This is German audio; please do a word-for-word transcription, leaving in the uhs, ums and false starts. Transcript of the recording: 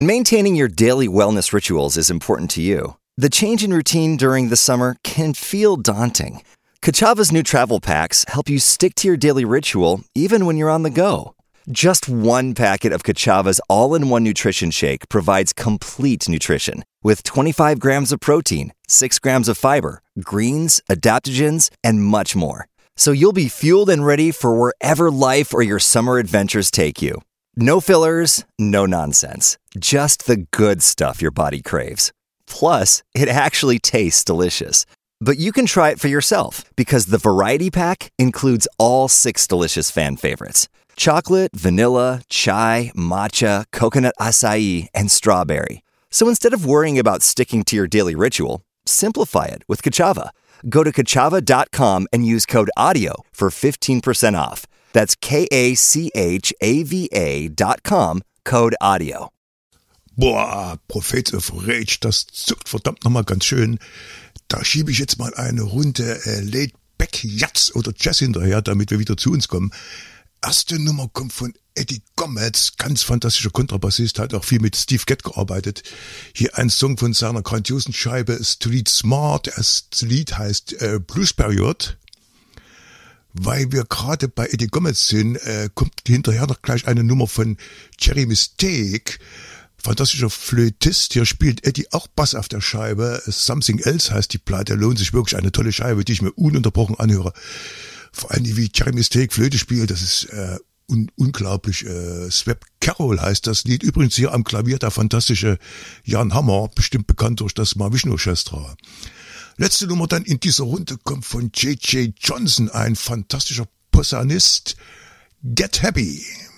Maintaining your daily wellness rituals is important to you. The change in routine during the summer can feel daunting. Kachava's new travel packs help you stick to your daily ritual even when you're on the go. Just one packet of Kachava's all-in-one nutrition shake provides complete nutrition with twenty-five grams of protein, six grams of fiber, greens, adaptogens, and much more. So you'll be fueled and ready for wherever life or your summer adventures take you. No fillers, no nonsense. Just the good stuff your body craves. Plus, it actually tastes delicious. But you can try it for yourself because the Variety Pack includes all six delicious fan favorites. Chocolate, vanilla, chai, matcha, coconut acai, and strawberry. So instead of worrying about sticking to your daily ritual, simplify it with Kachava. Go to kachava dot com and use code AUDIO for fifteen percent off. That's K A C H A V A dot com, code AUDIO. Boah, Prophets of Rage, das zuckt verdammt nochmal ganz schön. Da schiebe ich jetzt mal eine Runde äh, Laid-Back Jazz oder Jazz hinterher, damit wir wieder zu uns kommen. Erste Nummer kommt von Eddie Gomez, ganz fantastischer Kontrabassist, hat auch viel mit Steve Gadd gearbeitet. Hier ein Song von seiner grandiosen Scheibe Street Smart. Das Lied heißt äh, Blues Period. Weil wir gerade bei Eddie Gomez sind, äh, kommt hinterher noch gleich eine Nummer von Jerry Mistake. Fantastischer Flötist, hier spielt Eddie auch Bass auf der Scheibe. Something Else heißt die Platte, lohnt sich wirklich, eine tolle Scheibe, die ich mir ununterbrochen anhöre. Vor allem wie Jerry Mistake Flöte spielt, das ist äh, un- unglaublich. Äh, Swap Carol heißt das Lied. Übrigens hier am Klavier der fantastische Jan Hammer, bestimmt bekannt durch das Mahavishnu Orchestra. Letzte Nummer dann in dieser Runde kommt von J J Johnson, ein fantastischer Posaunist. Get Happy.